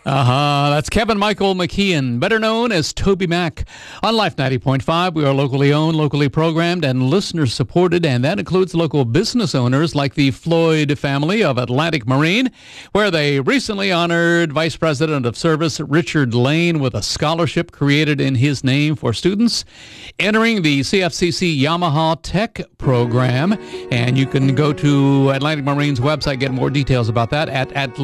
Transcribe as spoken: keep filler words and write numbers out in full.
Uh-huh. That's Kevin Michael McKeon, better known as Toby Mac. On Life ninety point five, we are locally owned, locally programmed, and listener-supported, and that includes local business owners like the Floyd family of Atlantic Marine, where they recently honored Vice President of Service Richard Lane with a scholarship created in his name for students entering the C F C C Yamaha Tech program. And you can go to Atlantic Marine's website, get more details about that at Atlantic